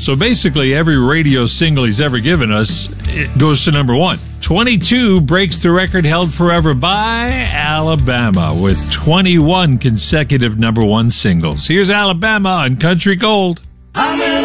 So basically, every radio single he's ever given us, it goes to number one. 22 breaks the record held forever by Alabama with 21 consecutive number one singles. Here's Alabama on Country Gold. I'm